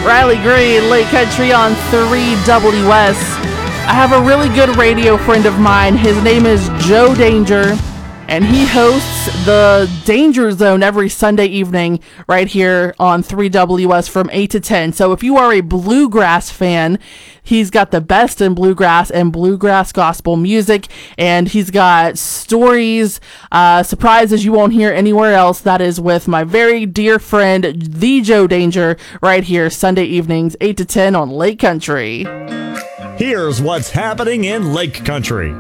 Riley Green, Lake Country on 3WS. I have a really good radio friend of mine. His name is Joe Danger, and he hosts the Danger Zone every Sunday evening right here on 3WS from 8 to 10. So if you are a bluegrass fan, he's got the best in bluegrass and bluegrass gospel music, and he's got stories, surprises you won't hear anywhere else. That is with my very dear friend, the Joe Danger, right here Sunday evenings, 8 to 10 on Lake Country. Here's what's happening in Lake Country.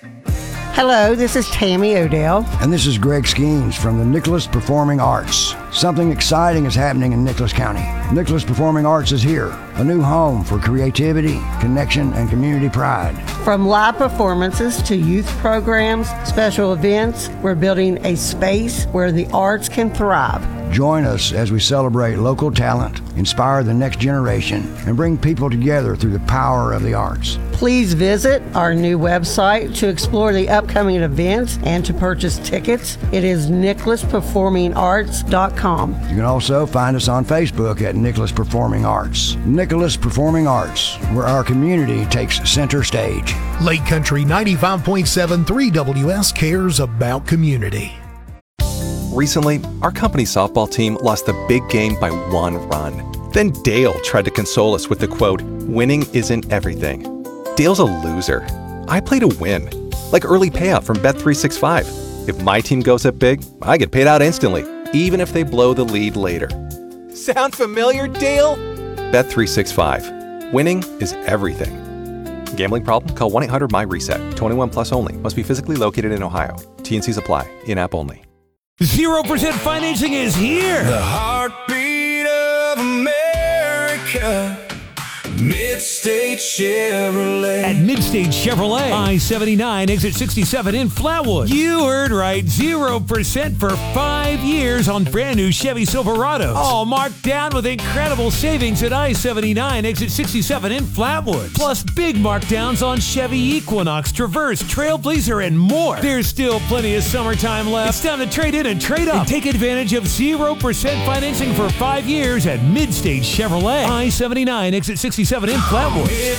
Hello, this is Tammy Odell. And this is Greg Skeens from the Nicholas Performing Arts. Something exciting is happening in Nicholas County. Nicholas Performing Arts is here, a new home for creativity, connection, and community pride. From live performances to youth programs, special events, we're building a space where the arts can thrive. Join us as we celebrate local talent, inspire the next generation, and bring people together through the power of the arts. Please visit our new website to explore the upcoming events and to purchase tickets. It is nicholasperformingarts.com. You can also find us on Facebook at Nicholas Performing Arts. Nicholas Performing Arts, where our community takes center stage. Lake Country 95.7 3WS cares about community. Recently, our company softball team lost the big game by 1 run. Then Dale tried to console us with the quote, "Winning isn't everything." Dale's a loser. I play to win, like early payout from Bet365. If my team goes up big, I get paid out instantly, even if they blow the lead later. Sound familiar, Dale? Bet365. Winning is everything. Gambling problem? Call 1-800-MY-RESET. 21 plus only. Must be physically located in Ohio. T&Cs apply. In-app only. 0% financing is here. The heartbeat of America. Midstate Chevrolet. At Midstate Chevrolet, I-79, exit 67 in Flatwood. You heard right, 0% for 5 years on brand new Chevy Silverados. All marked down with incredible savings at I-79, exit 67 in Flatwood. Plus big markdowns on Chevy Equinox, Traverse, Trailblazer, and more. There's still plenty of summertime left. It's time to trade in and trade up. And take advantage of 0% financing for 5 years at Midstate Chevrolet. I-79, exit 67 in Flatwood.